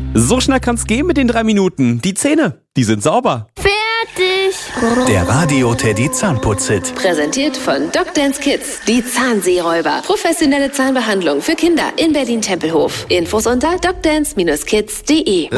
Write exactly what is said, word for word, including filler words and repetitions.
So schnell kann's gehen mit den drei Minuten. Die Zähne, die sind sauber. Fertig. Der Radio Teddy Zahnputz-Hit. Präsentiert von Docdance Kids. Die Zahnseeräuber. Professionelle Zahnbehandlung für Kinder in Berlin-Tempelhof. Infos unter docdance Bindestrich kids punkt de.